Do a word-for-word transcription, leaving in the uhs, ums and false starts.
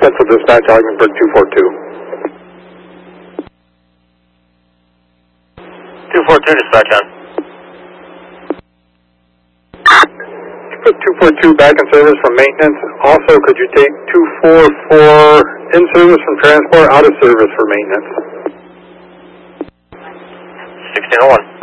Pencil Dispatch, Ogdenburg two four two. two four two, dispatch on. Put two four two back in service from maintenance. Also, could you take two four four in service from transport, out of service for maintenance? sixteen oh one.